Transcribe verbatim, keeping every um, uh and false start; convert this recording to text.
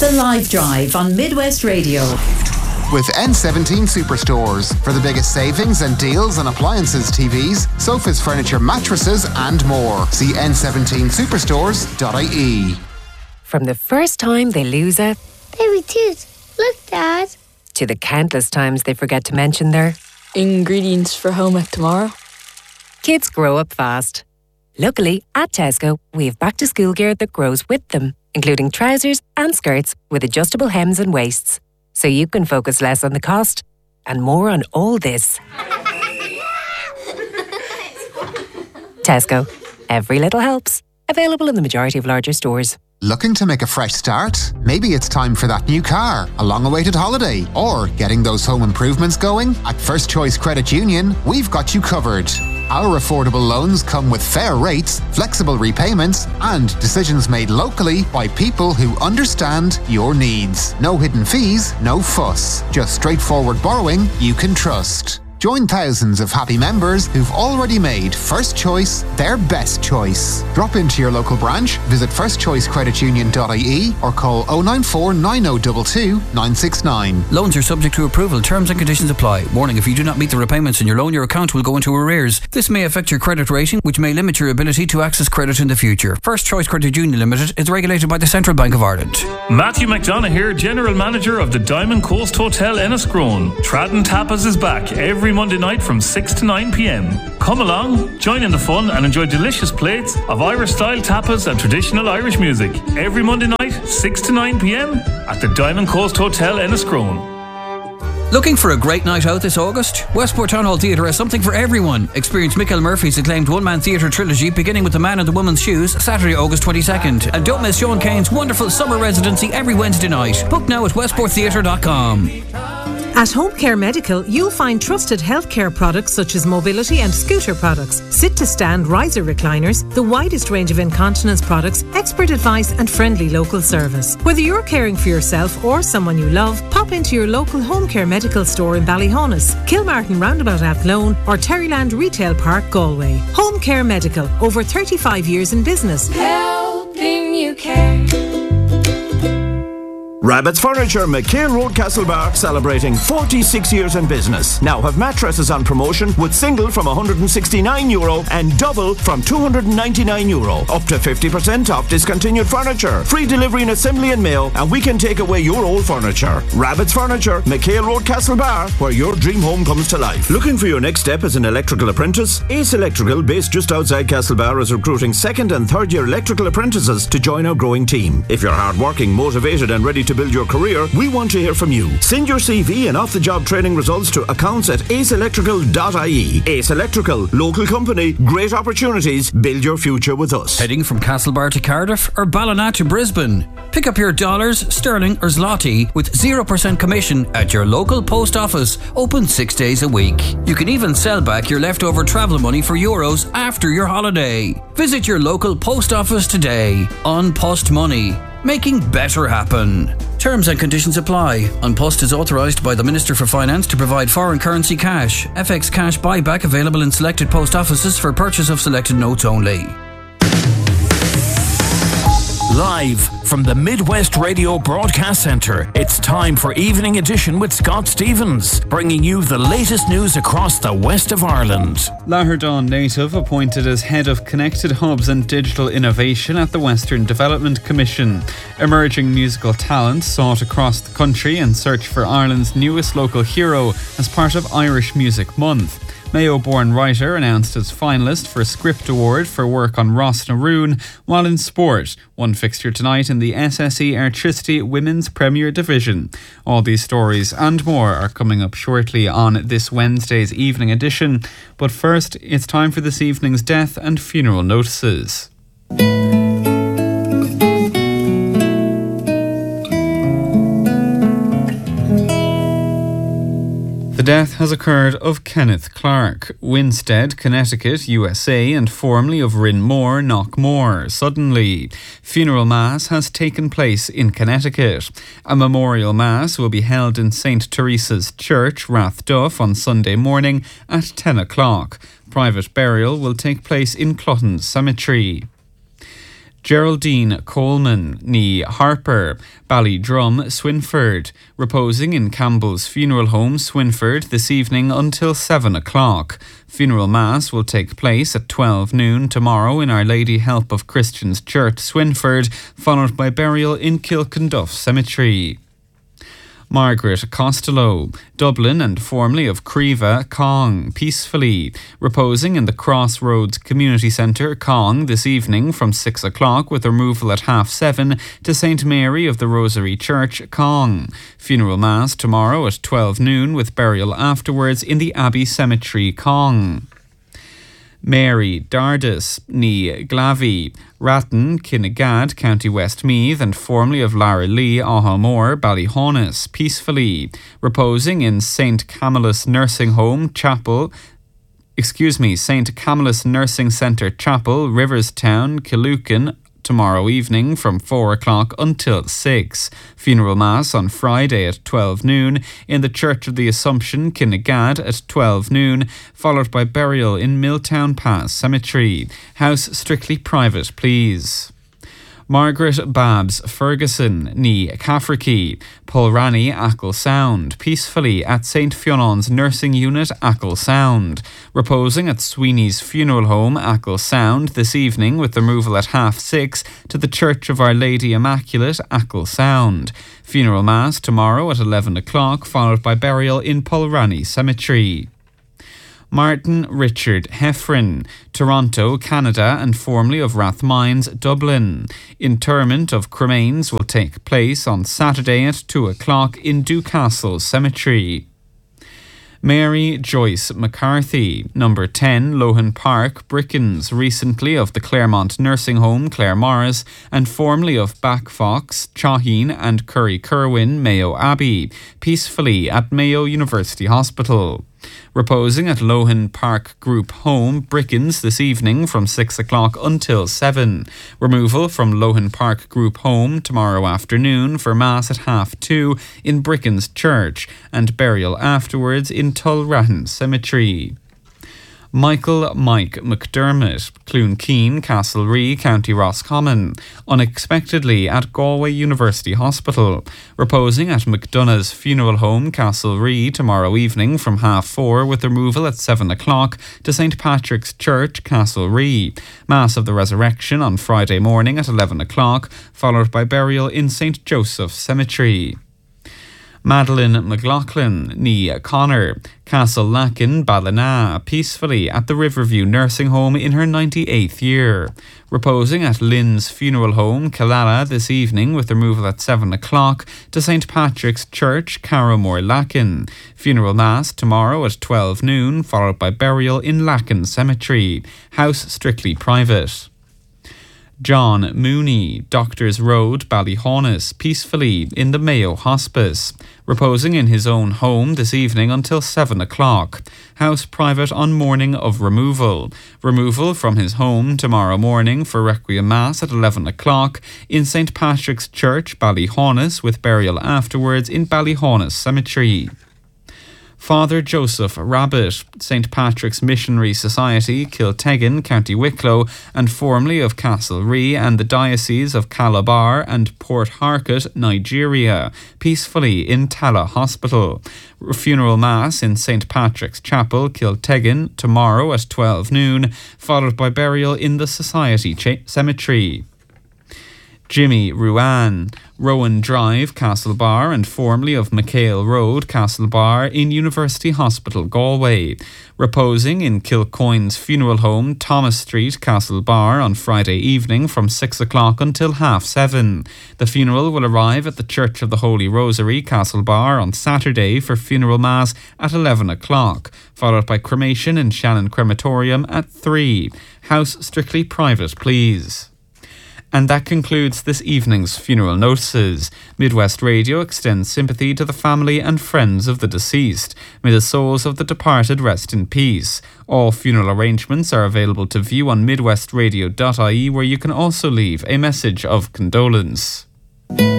The Live Drive on Midwest Radio. With N seventeen Superstores for the biggest savings and deals on appliances, T Vs, sofas, furniture, mattresses and more. See N seventeen superstores dot I E. From the first time they lose a baby tooth. Look, Dad. To the countless times they forget to mention their ingredients for home ec tomorrow. Kids grow up fast. Luckily, at Tesco, we have back to school gear that grows with them, including trousers and skirts with adjustable hems and waists. So you can focus less on the cost and more on all this. Tesco. Every little helps. Available in the majority of larger stores. Looking to make a fresh start? Maybe it's time for that new car, a long-awaited holiday, or getting those home improvements going? At First Choice Credit Union, we've got you covered. Our affordable loans come with fair rates, flexible repayments, and decisions made locally by people who understand your needs. No hidden fees, no fuss. Just straightforward borrowing you can trust. Join thousands of happy members who've already made First Choice their best choice. Drop into your local branch, visit first choice credit union dot I E or call oh nine four nine oh two two nine six nine. Loans are subject to approval. Terms and conditions apply. Warning, if you do not meet the repayments in your loan, your account will go into arrears. This may affect your credit rating, which may limit your ability to access credit in the future. First Choice Credit Union Limited is regulated by the Central Bank of Ireland. Matthew McDonough here, General Manager of the Diamond Coast Hotel Enniscrone. Tradden Tapas is back every Monday night from six to nine p.m. Come along, join in the fun and enjoy delicious plates of Irish-style tapas and traditional Irish music. Every Monday night, six to nine p.m. at the Diamond Coast Hotel Enniscrone. Looking for a great night out this August? Westport Town Hall Theatre has something for everyone. Experience Michael Murphy's acclaimed one-man theatre trilogy beginning with The Man in the Woman's Shoes, Saturday, August twenty-second. And don't miss Sean Kane's wonderful summer residency every Wednesday night. Book now at westport theatre dot com. At Home Care Medical, you'll find trusted healthcare products such as mobility and scooter products, sit-to-stand riser recliners, the widest range of incontinence products, expert advice and friendly local service. Whether you're caring for yourself or someone you love, pop into your local Home Care Medical store in Ballyhonus, Kilmartin Roundabout Athlone or Terryland Retail Park, Galway. Home Care Medical, over thirty-five years in business. Helping you care. Rabbit's Furniture, McHale Road, Castlebar, celebrating forty-six years in business. Now have mattresses on promotion with single from one hundred sixty-nine euro and double from two hundred ninety-nine euro. Up to fifty percent off discontinued furniture. Free delivery and assembly and mail, and we can take away your old furniture. Rabbit's Furniture, McHale Road, Castlebar, where your dream home comes to life. Looking for your next step as an electrical apprentice? Ace Electrical, based just outside Castlebar, is recruiting second and third year electrical apprentices to join our growing team. If you're hardworking, motivated and ready to build your career, we want to hear from you. Send your C V and off-the-job training results to accounts at ace electrical dot I E. Ace Electrical, local company, great opportunities, build your future with us. Heading from Castlebar to Cardiff or Ballina to Brisbane? Pick up your dollars, sterling or zloty with zero percent commission at your local post office, open six days a week. You can even sell back your leftover travel money for euros after your holiday. Visit your local post office today. On Post Money, making better happen. Terms and conditions apply. An Post is authorised by the Minister for Finance to provide foreign currency cash. F X cash buyback available in selected post offices for purchase of selected notes only. Live from the Midwest Radio Broadcast Centre, it's time for Evening Edition with Scott Stevens, bringing you the latest news across the west of Ireland. Laherdon native appointed as head of Connected Hubs and Digital Innovation at the Western Development Commission. Emerging musical talent sought across the country in search for Ireland's newest local hero as part of Irish Music Month. Mayo-born writer announced as finalist for a Script Award for work on Ross Naroon, while in sport, one fixture tonight in the S S E Airtricity Women's Premier Division. All these stories and more are coming up shortly on this Wednesday's evening edition, but first it's time for this evening's death and funeral notices. The death has occurred of Kenneth Clark, Winstead, Connecticut, U S A, and formerly of Rinmore, Knockmore, suddenly. Funeral Mass has taken place in Connecticut. A memorial Mass will be held in Saint Teresa's Church, Rathduff, on Sunday morning at ten o'clock. Private burial will take place in Clutton Cemetery. Geraldine Coleman, ní Harper, Ballydrum, Swinford, reposing in Campbell's Funeral Home, Swinford, this evening until seven o'clock. Funeral Mass will take place at twelve noon tomorrow in Our Lady Help of Christians Church, Swinford, followed by burial in Kilkenduff Cemetery. Margaret Costello, Dublin and formerly of Creva, Cong, peacefully, reposing in the Crossroads Community Centre, Cong, this evening from six o'clock with removal at half seven to Saint Mary of the Rosary Church, Cong. Funeral Mass tomorrow at twelve noon with burial afterwards in the Abbey Cemetery, Cong. Mary Dardis, ní Glavy, Ratton, Kinnegad, County Westmeath, and formerly of Larralee, Ahamore, Ballyhaunis, peacefully, reposing in Saint Camillus Nursing Home, Chapel, excuse me, Saint Camillus Nursing Centre Chapel, Riverstown, Killucan, tomorrow evening from four o'clock until six. Funeral Mass on Friday at twelve noon in the Church of the Assumption, Kinnegad at twelve noon, followed by burial in Milltown Pass Cemetery. House strictly private, please. Margaret Babs Ferguson, ní Cafferkey, Pulrani, Achill Sound, peacefully at Saint Fionan's Nursing Unit, Achill Sound, reposing at Sweeney's Funeral Home, Achill Sound, this evening with removal at half six to the Church of Our Lady Immaculate, Achill Sound. Funeral Mass tomorrow at eleven o'clock, followed by burial in Pulrani Cemetery. Martin Richard Heffron, Toronto, Canada, and formerly of Rathmines, Dublin. Interment of cremains will take place on Saturday at two o'clock in Dewcastle Cemetery. Mary Joyce McCarthy, number ten, Lohan Park, Brickens, recently of the Claremont Nursing Home, Claremorris, and formerly of Backfox, Chaheen and Curry Kerwin, Mayo Abbey, peacefully at Mayo University Hospital. Reposing at Lohan Park Group Home, Brickens, this evening from six o'clock until seven. Removal from Lohan Park Group Home tomorrow afternoon for Mass at half two in Brickens Church and burial afterwards in Tulratton Cemetery. Michael Mike McDermott, Cloonkeen, Castlerea, County Roscommon, unexpectedly at Galway University Hospital, reposing at McDonough's Funeral Home, Castlerea, tomorrow evening from half four with removal at seven o'clock to Saint Patrick's Church, Castlerea. Mass of the Resurrection on Friday morning at eleven o'clock, followed by burial in Saint Joseph's Cemetery. Madeline McLaughlin, ní Connor, Castlelakin, Ballina, peacefully at the Riverview Nursing Home in her ninety-eighth year. Reposing at Lynn's Funeral Home, Killala, this evening with removal at seven o'clock to Saint Patrick's Church, Carramore, Lacken. Funeral Mass tomorrow at twelve noon, followed by burial in Lacken Cemetery. House strictly private. John Mooney, Doctors Road, Ballyhaunis, peacefully in the Mayo Hospice, reposing in his own home this evening until seven o'clock. House private on morning of removal. Removal from his home tomorrow morning for Requiem Mass at eleven o'clock in Saint Patrick's Church, Ballyhaunis, with burial afterwards in Ballyhaunis Cemetery. Father Joseph Rabbit, Saint Patrick's Missionary Society, Kiltegan, County Wicklow, and formerly of Castlerea and the Diocese of Calabar and Port Harcourt, Nigeria, peacefully in Tala Hospital. Funeral Mass in Saint Patrick's Chapel, Kiltegan, tomorrow at twelve noon, followed by burial in the Society Ch- Cemetery. Jimmy Ruan, Rowan Drive, Castlebar, and formerly of McHale Road, Castlebar, in University Hospital, Galway. Reposing in Kilcoyne's Funeral Home, Thomas Street, Castlebar, on Friday evening from six o'clock until half seven. The funeral will arrive at the Church of the Holy Rosary, Castlebar, on Saturday for funeral mass at eleven o'clock, followed by cremation in Shannon Crematorium at three. House strictly private, please. And that concludes this evening's funeral notices. Midwest Radio extends sympathy to the family and friends of the deceased. May the souls of the departed rest in peace. All funeral arrangements are available to view on midwest radio dot I E, where you can also leave a message of condolence.